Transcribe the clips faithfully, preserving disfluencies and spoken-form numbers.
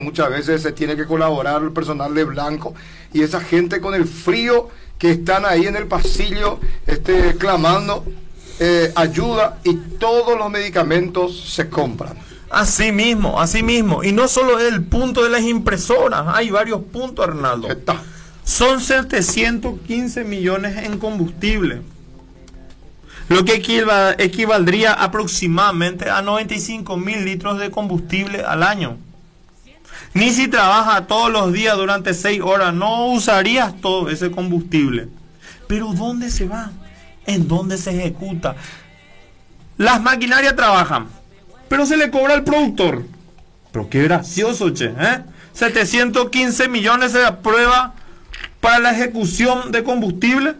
Muchas veces se tiene que colaborar el personal de blanco y esa gente con el frío que están ahí en el pasillo este, clamando eh, ayuda, y todos los medicamentos se compran. Así mismo, así mismo. Y no solo es el punto de las impresoras, hay varios puntos, Arnaldo. Está. Son setecientos quince millones en combustible, lo que equival, equivaldría aproximadamente a noventa y cinco mil litros de combustible al año. Ni si trabajas todos los días durante seis horas, no usarías todo ese combustible. Pero ¿dónde se va? ¿En dónde se ejecuta? Las maquinarias trabajan, pero se le cobra al productor. Pero qué gracioso, che, ¿eh? setecientos quince millones se aprueba para la ejecución de combustible.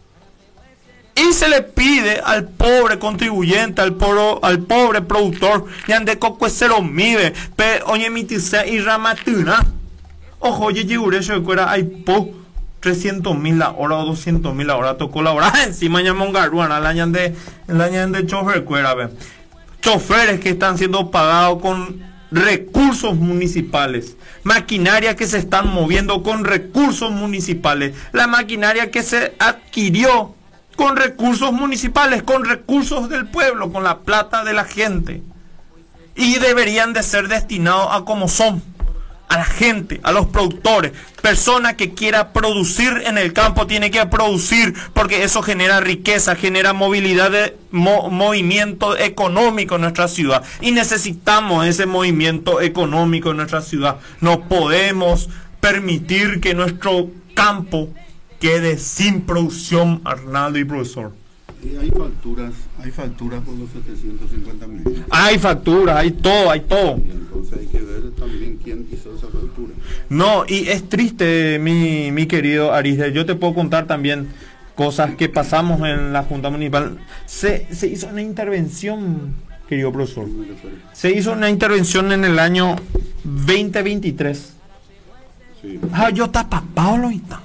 Y se le pide al pobre contribuyente, al, poro, al pobre productor, y ande cocuecero mide, pe oye mitise y ramatuna. Ojo, oye, yigure, yo fuera, hay po trescientos mil la hora o doscientos mil la hora, tocó la hora encima, ya mongaruana, la añan de, la añan de chofer, cuera, ve. Choferes que están siendo pagados con recursos municipales, maquinaria que se están moviendo con recursos municipales, la maquinaria que se adquirió con recursos municipales, con recursos del pueblo, con la plata de la gente. Y deberían de ser destinados a como son, a la gente, a los productores. Persona que quiera producir en el campo tiene que producir, porque eso genera riqueza, genera movilidad, de mo, movimiento económico en nuestra ciudad. Y necesitamos ese movimiento económico en nuestra ciudad. No podemos permitir que nuestro campo quede sin producción, Arnaldo y profesor. Y hay facturas, hay facturas por los setecientos cincuenta millones. Hay facturas, hay todo, hay todo. Y entonces hay que ver también quién hizo esa factura. No, y es triste, mi, mi querido Arisde. Yo te puedo contar también cosas que pasamos en la Junta Municipal. Se, se hizo una intervención, querido profesor. Se hizo una intervención en el año veinte veintitrés. Sí. Ah, yo tapa Pablo y está.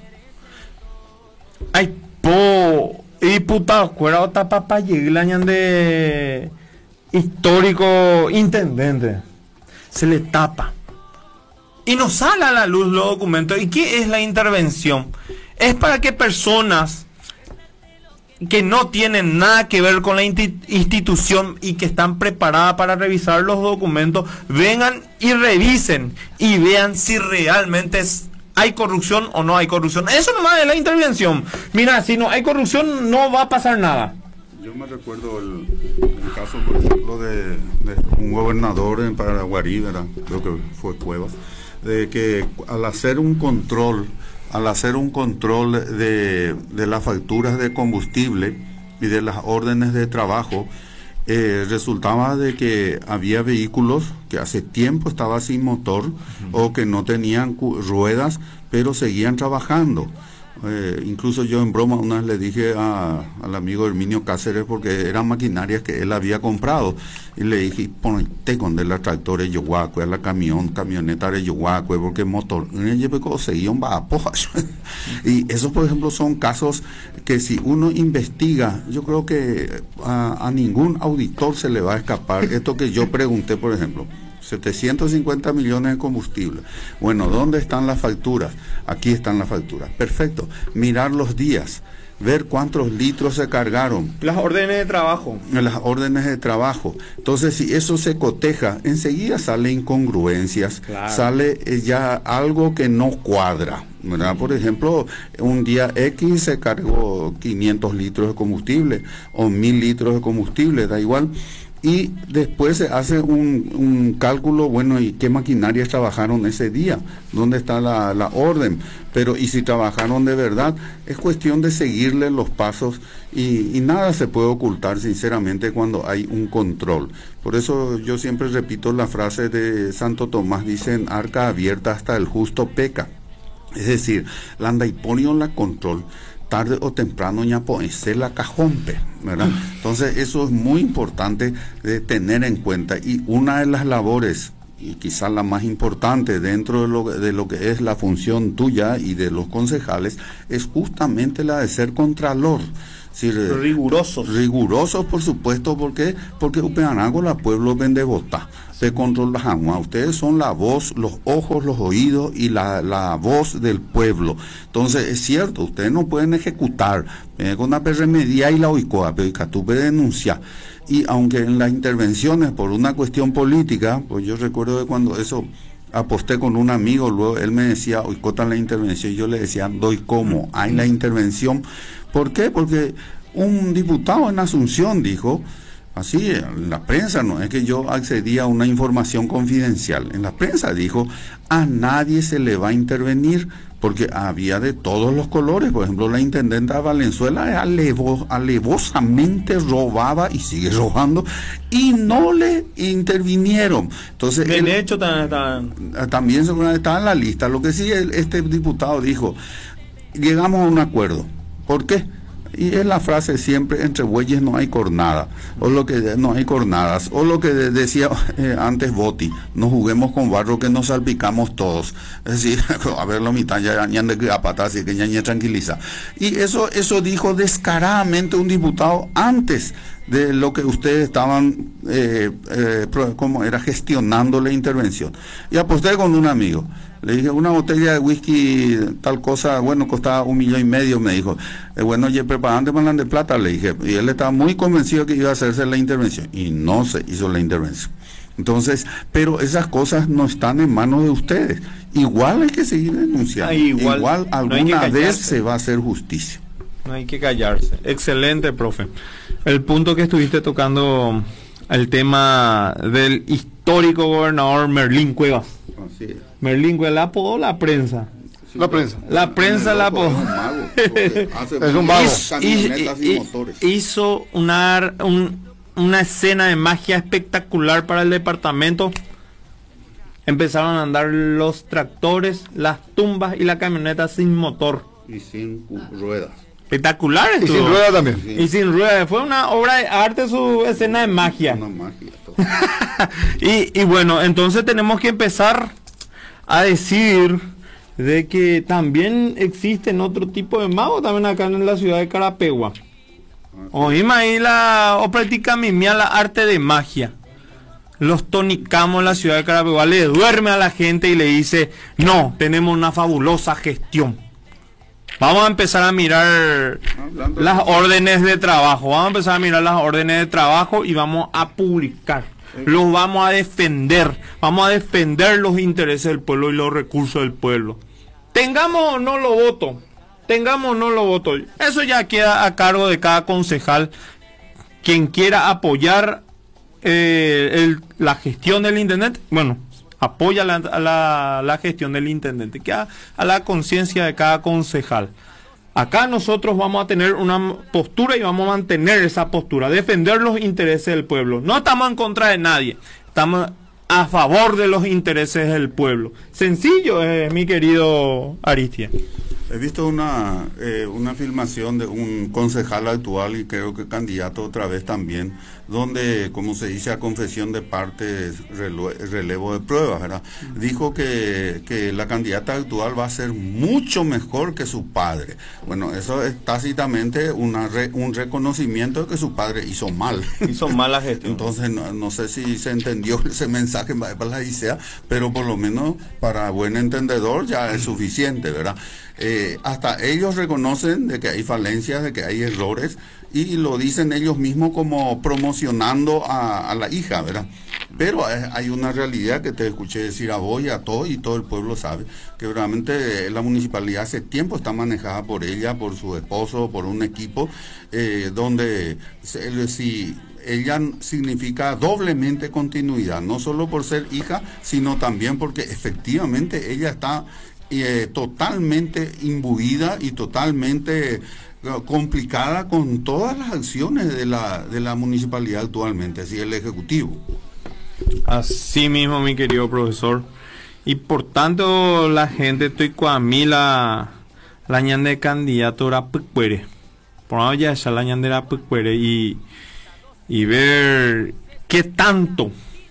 Ay, po, diputado, cuera otra papá llegañan de histórico intendente. Se le tapa. Y nos sale a la luz los documentos. ¿Y qué es la intervención? Es para que personas que no tienen nada que ver con la institución y que están preparadas para revisar los documentos, vengan y revisen y vean si realmente es ¿hay corrupción o no hay corrupción? Eso nomás es la intervención. Mira, si no hay corrupción, no va a pasar nada. Yo me recuerdo el, el caso, por ejemplo, de, de un gobernador en Paraguarí, ¿verdad? Creo que fue Cuevas, de que al hacer un control, al hacer un control de, de las facturas de combustible y de las órdenes de trabajo, Eh, resultaba de que había vehículos que hace tiempo estaban sin motor, uh-huh, o que no tenían ruedas, pero seguían trabajando. Eh, incluso yo en broma una vez le dije a, al amigo Herminio Cáceres, porque eran maquinarias que él había comprado, y le dije, ponte con de la tractores Yoguacue, a la camión, camioneta de Yoguacue, porque motor, seguían y esos, por ejemplo, son casos que si uno investiga, yo creo que a, a ningún auditor se le va a escapar esto que yo pregunté, por ejemplo. setecientos cincuenta millones de combustible. Bueno, ¿dónde están las facturas? Aquí están las facturas. Perfecto. Mirar los días, ver cuántos litros se cargaron. Las órdenes de trabajo. Las órdenes de trabajo. Entonces, si eso se coteja, enseguida sale incongruencias, claro, sale eh, ya algo que no cuadra, ¿verdad? Por ejemplo, un día X se cargó quinientos litros de combustible o mil litros de combustible, da igual. Y después se hace un, un cálculo, bueno, ¿y qué maquinarias trabajaron ese día? ¿Dónde está la, la orden? Pero, ¿y si trabajaron de verdad? Es cuestión de seguirle los pasos y, y nada se puede ocultar, sinceramente, cuando hay un control. Por eso yo siempre repito la frase de Santo Tomás, dicen, arca abierta hasta el justo peca. Es decir, la andaiponio la control, tarde o temprano ya puede ser la cajompe, ¿verdad? Entonces eso es muy importante de tener en cuenta, y una de las labores, y quizás la más importante dentro de lo, de lo que es la función tuya y de los concejales, es justamente la de ser contralor. Sí, rigurosos. Rigurosos, por supuesto, porque porque Upeanago la pueblo vende vota. se controla. Ustedes son la voz, los ojos, los oídos y la, la voz del pueblo. Entonces, es cierto, ustedes no pueden ejecutar eh, con una remedia y la oicoa, pero tú puedes denunciar. Y aunque en las intervenciones, por una cuestión política, pues yo recuerdo de cuando eso aposté con un amigo, luego él me decía, oicota la intervención, y yo le decía, doy cómo, hay la intervención. ¿Por qué? Porque un diputado en Asunción dijo, así, en la prensa, no es que yo accedía a una información confidencial, en la prensa dijo, a nadie se le va a intervenir, porque había de todos los colores. Por ejemplo, la intendenta de Valenzuela alevo, alevosamente robaba y sigue robando, y no le intervinieron. Entonces, bien él, hecho, tan, tan... también seguramente estaba en la lista. Lo que sí, él, este diputado dijo, llegamos a un acuerdo. ¿Por qué? Y es la frase siempre, entre bueyes no hay cornada, o lo que no hay cornadas, o lo que de, decía eh, antes Boti, no juguemos con barro que nos salpicamos todos. Es decir, a ver, la mitad ya ya de a pata, así que ya ya tranquiliza. Y eso, eso dijo descaradamente un diputado antes de lo que ustedes estaban, eh, eh, como era, gestionando la intervención. Y aposté con un amigo. Le dije, una botella de whisky, tal cosa, bueno, costaba un millón y medio, me dijo. Eh, bueno, oye, preparante para de plata, le dije. Y él estaba muy convencido que iba a hacerse la intervención. Y no se hizo la intervención. Entonces, pero esas cosas no están en manos de ustedes. Igual hay que seguir denunciando. Ah, igual, igual no alguna vez se va a hacer justicia. No hay que callarse. Excelente, profe. El punto que estuviste tocando, el tema del histórico gobernador Merlín Cuevas. Así es. Merlín Cuevas, la apodó la prensa. Sí, la prensa. La prensa la apodó. Es un mago. Hizo una, un, una escena de magia espectacular para el departamento. Empezaron a andar los tractores, las tumbas y la camioneta sin motor. Y sin ruedas. Espectacular Y estuvo. sin rueda también. Sí. Y sin ruedas. Fue una obra de arte su escena de magia. Una magia. y, y bueno, entonces tenemos que empezar a decir de que también existen otro tipo de magos también acá en la ciudad de Carapegua. Oímos ahí la, o practicamos la arte de magia. Los tonicamos en la ciudad de Carapegua, le duerme a la gente y le dice, no, tenemos una fabulosa gestión. Vamos a empezar a mirar Hablando las de... órdenes de trabajo, vamos a empezar a mirar las órdenes de trabajo y vamos a publicar, los vamos a defender, vamos a defender los intereses del pueblo y los recursos del pueblo. Tengamos o no lo voto, tengamos o no lo voto, eso ya queda a cargo de cada concejal, quien quiera apoyar eh, el, la gestión del intendente, bueno, apoya la, a la, la gestión del intendente, que a, a la conciencia de cada concejal. Acá nosotros vamos a tener una postura y vamos a mantener esa postura, defender los intereses del pueblo. No estamos en contra de nadie, estamos a favor de los intereses del pueblo. Sencillo, eh, mi querido Aristia. He visto una, eh, una filmación de un concejal actual y creo que candidato otra vez también, donde, como se dice, a confesión de partes, relevo, relevo de pruebas, ¿verdad? Uh-huh. Dijo que, que la candidata actual va a ser mucho mejor que su padre. Bueno, eso es tácitamente una re, un reconocimiento de que su padre hizo mal. Hizo mal la gestión. Entonces, no, no sé si se entendió ese mensaje para la I C E A, pero por lo menos para buen entendedor ya es suficiente, ¿verdad? Eh, hasta ellos reconocen de que hay falencias, de que hay errores, y lo dicen ellos mismos como promocionando a, a la hija, ¿verdad? Pero hay, hay una realidad que te escuché decir a vos y a todo, y todo el pueblo sabe, que realmente la municipalidad hace tiempo está manejada por ella, por su esposo, por un equipo, eh, donde se, si... ella significa doblemente continuidad, no solo por ser hija, sino también porque efectivamente ella está eh, totalmente imbuida y totalmente eh, complicada con todas las acciones de la, de la municipalidad actualmente, así el Ejecutivo. Así mismo, mi querido profesor. Y por tanto, la gente, estoy con a mí la, la ñande candidatura Pucuere. Por ahora ya es la ñande la Pucuere y... y ver qué tanto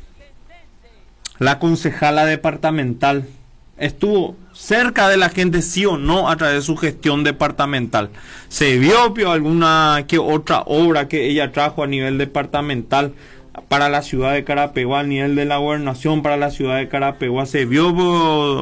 la concejala departamental estuvo cerca de la gente, sí o no, a través de su gestión departamental. Se vio, vio alguna que otra obra que ella trajo a nivel departamental, para la ciudad de Carapeguá, a nivel de la gobernación para la ciudad de Carapeguá, se vio